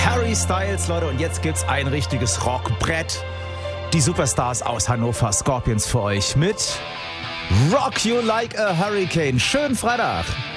Harry Styles, Leute, und jetzt gibt's ein richtiges Rockbrett. Die Superstars aus Hannover Scorpions für euch mit Rock You Like a Hurricane. Schönen Freitag.